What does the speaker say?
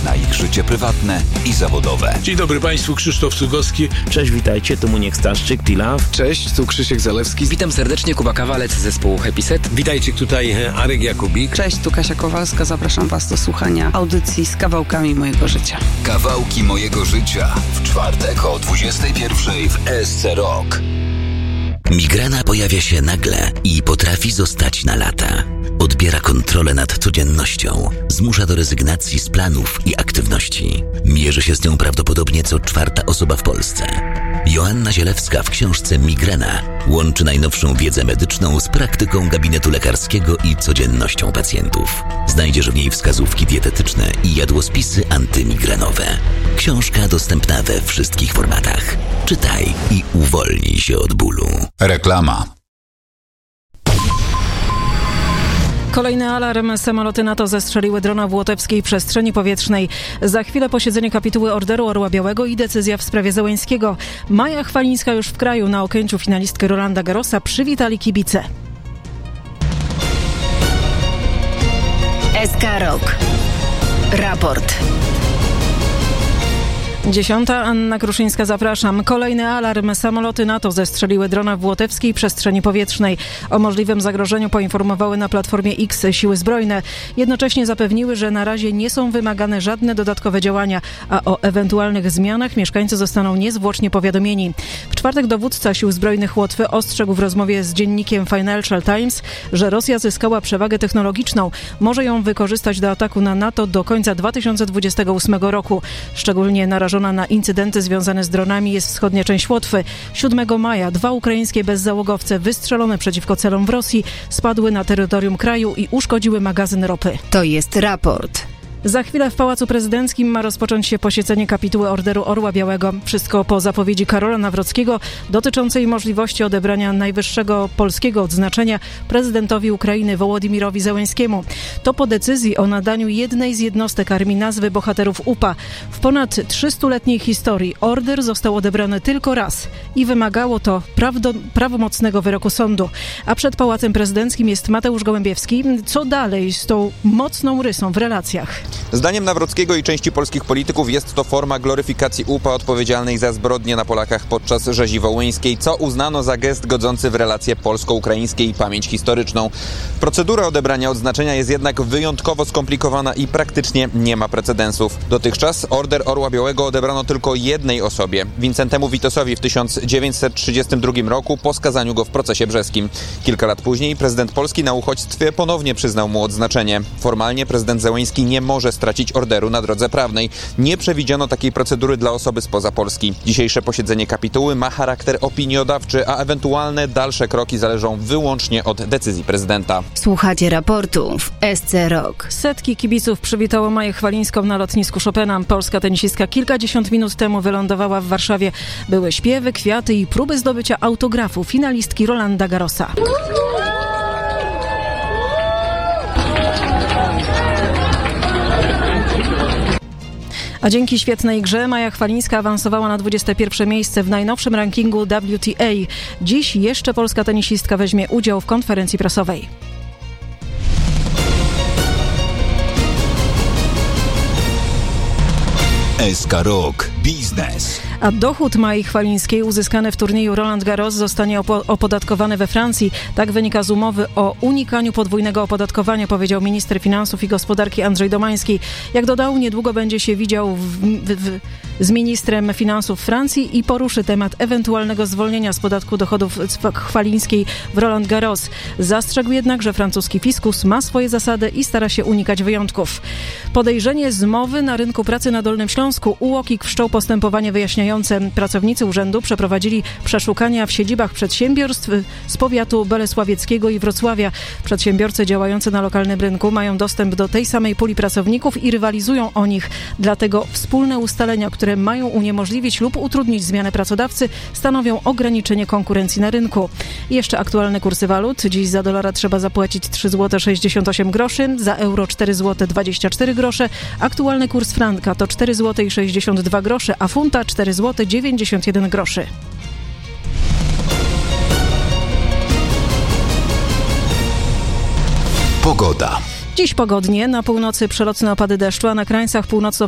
na ich życie prywatne i zawodowe. Dzień dobry Państwu, Krzysztof Cugowski. Cześć, witajcie, tu Muniek Staszczyk, T-Love. Cześć, tu Krzysiek Zalewski. Witam serdecznie, Kuba Kawalec z zespołu Happy Set. Witajcie, tutaj Arek Jakubik. Cześć, tu Kasia Kowalska, zapraszam Was do słuchania audycji z kawałkami mojego życia. Kawałki mojego życia w czwartek o 21:00 w SC Rock. Migrena pojawia się nagle i potrafi zostać na lata. Odbiera kontrolę nad codziennością, zmusza do rezygnacji z planów i aktywności. Mierzy się z nią prawdopodobnie co czwarta osoba w Polsce. Joanna Zielewska w książce Migrena łączy najnowszą wiedzę medyczną z praktyką gabinetu lekarskiego i codziennością pacjentów. Znajdziesz w niej wskazówki dietetyczne i jadłospisy antymigrenowe. Książka dostępna we wszystkich formatach. Czytaj i uwolnij się od bólu. Reklama. Kolejny alarm. Samoloty NATO zestrzeliły drona w łotewskiej przestrzeni powietrznej. Za chwilę posiedzenie kapituły Orderu Orła Białego i decyzja w sprawie Zełenskiego. Maja Chwalińska już w kraju. Na Okęciu finalistkę Rolanda Garrosa przywitali kibice. SK Rock. Raport. 10. Anna Kruszyńska, zapraszam. Kolejny alarm. Samoloty NATO zestrzeliły drona w łotewskiej przestrzeni powietrznej. O możliwym zagrożeniu poinformowały na Platformie X Siły Zbrojne. Jednocześnie zapewniły, że na razie nie są wymagane żadne dodatkowe działania, a o ewentualnych zmianach mieszkańcy zostaną niezwłocznie powiadomieni. W czwartek dowódca Sił Zbrojnych Łotwy ostrzegł w rozmowie z dziennikiem Financial Times, że Rosja zyskała przewagę technologiczną. Może ją wykorzystać do ataku na NATO do końca 2028 roku. Szczególnie narażona na incydenty związane z dronami jest wschodnia część Łotwy. 7 maja 2 ukraińskie bezzałogowce wystrzelone przeciwko celom w Rosji spadły na terytorium kraju i uszkodziły magazyn ropy. To jest raport. Za chwilę w Pałacu Prezydenckim ma rozpocząć się posiedzenie kapituły Orderu Orła Białego. Wszystko po zapowiedzi Karola Nawrockiego dotyczącej możliwości odebrania najwyższego polskiego odznaczenia prezydentowi Ukrainy Wołodimirowi Zełenskiemu. To po decyzji o nadaniu jednej z jednostek armii nazwy bohaterów UPA. W ponad 300-letniej historii order został odebrany tylko raz i wymagało to prawomocnego wyroku sądu. A przed Pałacem Prezydenckim jest Mateusz Gołębiewski. Co dalej z tą mocną rysą w relacjach? Zdaniem Nawrockiego i części polskich polityków jest to forma gloryfikacji UPA odpowiedzialnej za zbrodnie na Polakach podczas rzezi wołyńskiej, co uznano za gest godzący w relacje polsko-ukraińskie i pamięć historyczną. Procedura odebrania odznaczenia jest jednak wyjątkowo skomplikowana i praktycznie nie ma precedensów. Dotychczas Order Orła Białego odebrano tylko jednej osobie, Wincentemu Witosowi w 1932 roku po skazaniu go w procesie brzeskim. Kilka lat później prezydent Polski na uchodźstwie ponownie przyznał mu odznaczenie. Formalnie prezydent Zełenski nie może stracić orderu na drodze prawnej. Nie przewidziano takiej procedury dla osoby spoza Polski. Dzisiejsze posiedzenie kapituły ma charakter opiniodawczy, a ewentualne dalsze kroki zależą wyłącznie od decyzji prezydenta. Słuchacie raportu w SC Rock. Setki kibiców przywitało Maję Chwalińską na lotnisku Chopina. Polska tenisistka kilkadziesiąt minut temu wylądowała w Warszawie. Były śpiewy, kwiaty i próby zdobycia autografu finalistki Rolanda Garrosa. A dzięki świetnej grze Maja Chwalińska awansowała na 21. miejsce w najnowszym rankingu WTA. Dziś jeszcze polska tenisistka weźmie udział w konferencji prasowej. SK Rock Biznes. A dochód Mai Chwalińskiej uzyskany w turnieju Roland Garros zostanie opodatkowany we Francji. Tak wynika z umowy o unikaniu podwójnego opodatkowania, powiedział minister finansów i gospodarki Andrzej Domański. Jak dodał, niedługo będzie się widział z ministrem finansów Francji i poruszy temat ewentualnego zwolnienia z podatku dochodów Chwalińskiej w Roland Garros. Zastrzegł jednak, że francuski fiskus ma swoje zasady i stara się unikać wyjątków. Podejrzenie zmowy na rynku pracy na Dolnym Śląsku. UOKiK wszczął postępowanie wyjaśniające. Pracownicy urzędu przeprowadzili przeszukania w siedzibach przedsiębiorstw z powiatu bolesławieckiego i Wrocławia. Przedsiębiorcy działający na lokalnym rynku mają dostęp do tej samej puli pracowników i rywalizują o nich. Dlatego wspólne ustalenia, które mają uniemożliwić lub utrudnić zmianę pracodawcy, stanowią ograniczenie konkurencji na rynku. I jeszcze aktualne kursy walut. Dziś za dolara trzeba zapłacić 3,68 zł, za euro 4,24 zł. Aktualny kurs franka to 4,62 zł, a funta 4,91 zł. Pogoda. Dziś pogodnie, na północy przelotne opady deszczu, a na krańcach